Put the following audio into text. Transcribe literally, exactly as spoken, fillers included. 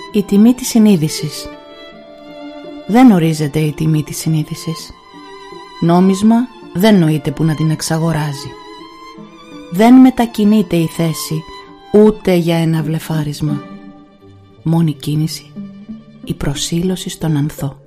Η τιμή της συνείδησης. Δεν ορίζεται η τιμή της συνείδησης. Νόμισμα δεν νοείται που να την εξαγοράζει. Δεν μετακινείται η θέση ούτε για ένα βλεφάρισμα. Μόνη κίνηση η προσήλωση στον ανθό.